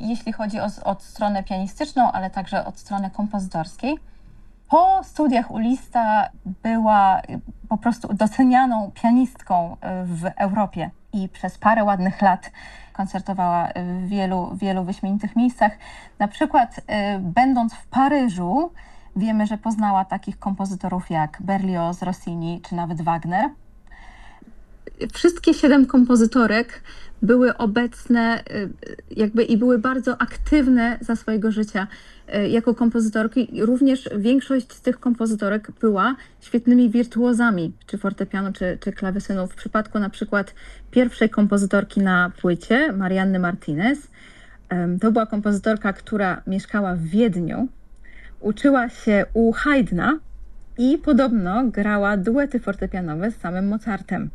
jeśli chodzi o stronę pianistyczną, ale także od strony kompozytorskiej. Po studiach u Liszta była po prostu docenianą pianistką w Europie i przez parę ładnych lat koncertowała w wielu wyśmienitych miejscach. Na przykład będąc w Paryżu, wiemy, że poznała takich kompozytorów jak Berlioz, Rossini czy nawet Wagner. Wszystkie 7 kompozytorek były obecne i były bardzo aktywne za swojego życia jako kompozytorki. Również większość z tych kompozytorek była świetnymi wirtuozami, czy fortepianu, czy klawesynu. W przypadku na przykład pierwszej kompozytorki na płycie, Marianny Martinez, to była kompozytorka, która mieszkała w Wiedniu, uczyła się u Haydna i podobno grała duety fortepianowe z samym Mozartem.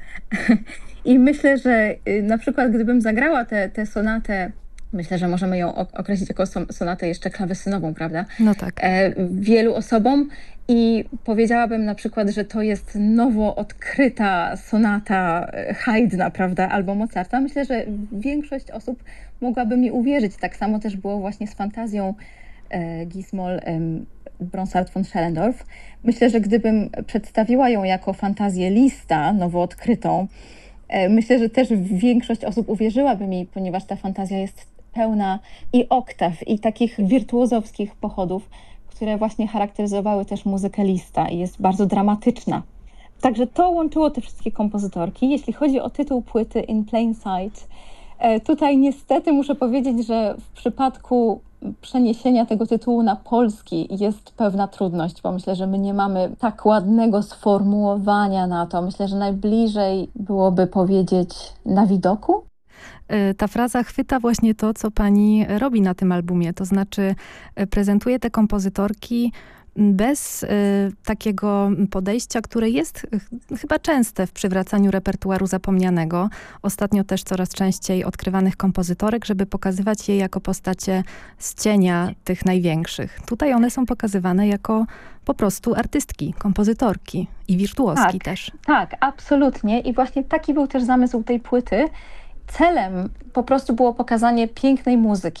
I myślę, że na przykład gdybym zagrała tę sonatę, myślę, że możemy ją określić jako sonatę jeszcze klawesynową, prawda? No tak. Wielu osobom i powiedziałabym na przykład, że to jest nowo odkryta sonata Haydna, prawda, albo Mozarta. Myślę, że większość osób mogłaby mi uwierzyć. Tak samo też było właśnie z fantazją Gismol Bronsart von Schellendorf. Myślę, że gdybym przedstawiła ją jako fantazję Liszta, nowo odkrytą, myślę, że też większość osób uwierzyłaby mi, ponieważ ta fantazja jest pełna i oktaw, i takich wirtuozowskich pochodów, które właśnie charakteryzowały też muzykę Liszta i jest bardzo dramatyczna. Także to łączyło te wszystkie kompozytorki. Jeśli chodzi o tytuł płyty In Plain Sight, tutaj niestety muszę powiedzieć, że w przypadku przeniesienia tego tytułu na polski jest pewna trudność, bo myślę, że my nie mamy tak ładnego sformułowania na to. Myślę, że najbliżej byłoby powiedzieć na widoku. Ta fraza chwyta właśnie to, co pani robi na tym albumie. To znaczy prezentuje te kompozytorki bez takiego podejścia, które jest chyba częste w przywracaniu repertuaru zapomnianego. Ostatnio też coraz częściej odkrywanych kompozytorek, żeby pokazywać je jako postacie z cienia tych największych. Tutaj one są pokazywane jako po prostu artystki, kompozytorki i wirtuoski też. Tak, absolutnie. I właśnie taki był też zamysł tej płyty. Celem po prostu było pokazanie pięknej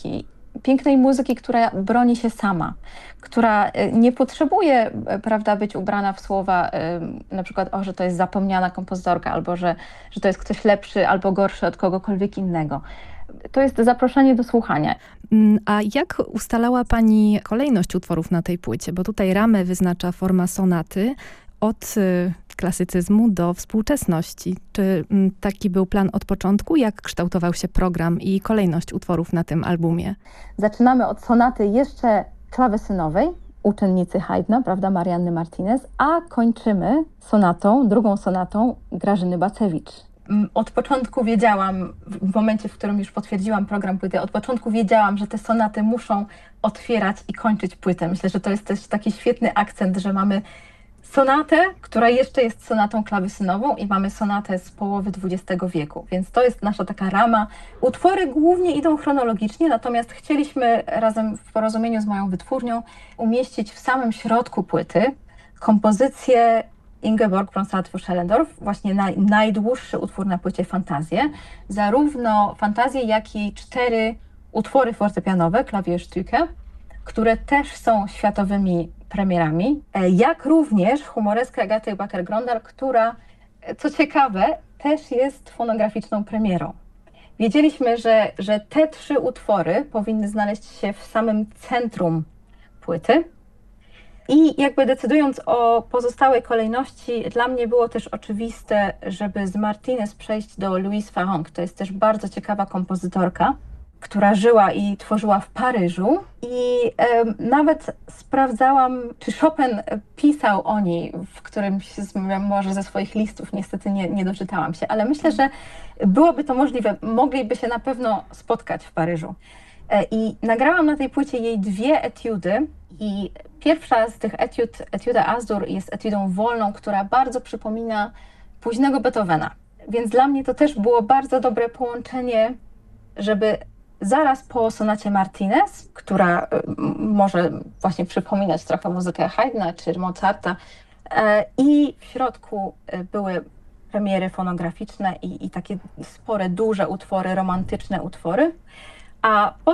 muzyki, która broni się sama, która nie potrzebuje, prawda, być ubrana w słowa na przykład, że to jest zapomniana kompozytorka, albo że to jest ktoś lepszy albo gorszy od kogokolwiek innego. To jest zaproszenie do słuchania. A jak ustalała pani kolejność utworów na tej płycie? Bo tutaj ramę wyznacza forma sonaty od klasycyzmu do współczesności. Czy taki był plan od początku? Jak kształtował się program i kolejność utworów na tym albumie? Zaczynamy od sonaty jeszcze klawesynowej, uczennicy Haydna, prawda, Marianny Martinez, a kończymy drugą sonatą Grażyny Bacewicz. Od początku wiedziałam, w momencie, w którym już potwierdziłam program płyty, od początku wiedziałam, że te sonaty muszą otwierać i kończyć płytę. Myślę, że to jest też taki świetny akcent, że mamy sonatę, która jeszcze jest sonatą klawesynową i mamy sonatę z połowy XX wieku, więc to jest nasza taka rama. Utwory głównie idą chronologicznie, natomiast chcieliśmy razem w porozumieniu z moją wytwórnią umieścić w samym środku płyty kompozycję Ingeborg Bronsart von Schellendorf, właśnie najdłuższy utwór na płycie Fantazję. Zarówno Fantazję, jak i 4 utwory fortepianowe, Klavierstücke, które też są światowymi premierami, jak również humoreskę Agaty Baker-Grondal, która, co ciekawe, też jest fonograficzną premierą. Wiedzieliśmy, że te 3 utwory powinny znaleźć się w samym centrum płyty. I jakby decydując o pozostałej kolejności, dla mnie było też oczywiste, żeby z Martinez przejść do Louise Farrenc. To jest też bardzo ciekawa kompozytorka, która żyła i tworzyła w Paryżu i nawet sprawdzałam, czy Chopin pisał o niej w którymś może ze swoich listów. Niestety nie doczytałam się, ale myślę, że byłoby to możliwe. Mogliby się na pewno spotkać w Paryżu. I nagrałam na tej płycie jej 2 etiudy i pierwsza z tych etiuda Azur jest etiudą wolną, która bardzo przypomina późnego Beethovena. Więc dla mnie to też było bardzo dobre połączenie, żeby zaraz po sonacie Martinez, która może właśnie przypominać trochę muzykę Haydna czy Mozarta, i w środku były premiery fonograficzne i takie spore, duże utwory, romantyczne utwory, a